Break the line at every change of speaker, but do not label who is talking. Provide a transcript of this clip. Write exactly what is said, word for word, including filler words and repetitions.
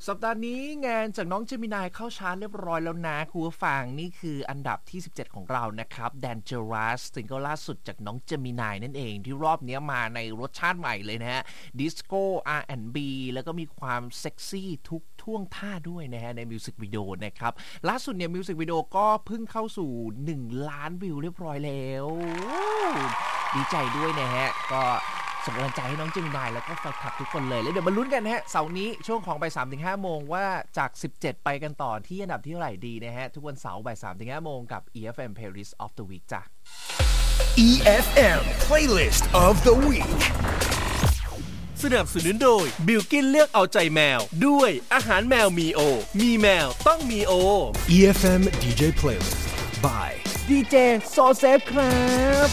สัปดาห์นี้งานจากน้องเจมินายเข้าชาร์ตเรียบร้อยแล้วนะคุณผู้ฟังนี่คืออันดับที่สิบเจ็ดของเรานะครับ Dangerous ซิงเกิลล่าสุดจากน้องเจมินายนั่นเองที่รอบนี้มาในรสชาติใหม่เลยนะฮะดิสโก้ อาร์ แอนด์ บี แล้วก็มีความเซ็กซี่ทุกท่วงท่าด้วยนะฮะในมิวสิกวิดีโอนะครับล่าสุดเนี่ยมิวสิกวิดีโอก็เพิ่งเข้าสู่หนึ่งล้านวิวเรียบร้อยแล้วดีใจด้วยนะฮะก็ส่งกำลังใจให้น้องเจมินายแล้วก็แฟนคลับทุกคนเลยแล้วเดี๋ยวมาลุ้นกันนะฮะเสาร์นี้ช่วงของบ่าย สามถึงห้า โมงว่าจากสิบเจ็ดไปกันต่อที่อันดับที่เท่าไหร่ดีนะฮะทุกวันเสาร์บ่าย สามถึงห้า โมงกับ อี เอฟ เอ็ม Playlist of the Week จ้ะ
อี เอฟ เอ็ม Playlist of the Week
สนับสนุนโดยบิลกินเลือกเอาใจแมวด้วยอาหารแมวมีโอมีแมวต้องมีโอ
อี เอฟ เอ็ม ดี เจ Playlist by
ดี เจ โซเซฟครับ